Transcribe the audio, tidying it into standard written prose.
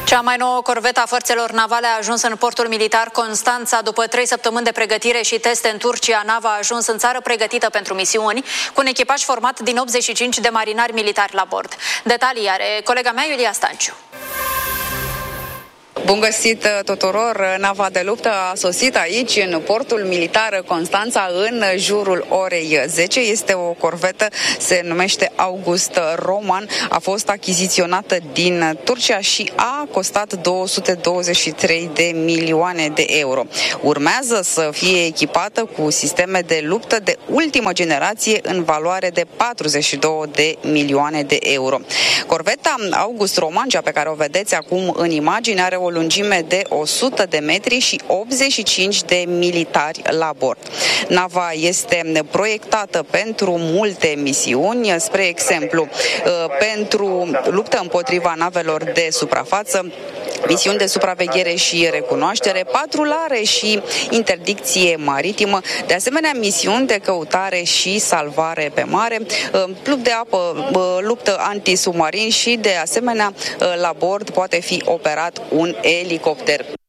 Cea mai nouă corvetă a forțelor navale a ajuns în portul militar Constanța. După 3 săptămâni de pregătire și teste în Turcia, nava a ajuns în țară pregătită pentru misiuni, cu un echipaj format din 85 de marinari militari la bord. Detalii are colega mea, Iulia Stanciu. Bun găsit tuturor! Nava de luptă a sosit aici, în portul militar Constanța, în jurul orei 10. Este o corvetă, se numește August Roman, a fost achiziționată din Turcia și a costat 223 de milioane de euro. Urmează să fie echipată cu sisteme de luptă de ultimă generație în valoare de 42 de milioane de euro. Corveta August Roman, cea pe care o vedeți acum în imagine, are o lungime de 100 de metri și 85 de militari la bord. Nava este proiectată pentru multe misiuni, spre exemplu, pentru luptă împotriva navelor de suprafață, misiuni de supraveghere și recunoaștere, patrulare și interdicție maritimă, de asemenea misiuni de căutare și salvare pe mare, club de apă, luptă antisubmarin și de asemenea la bord poate fi operat un elicopter.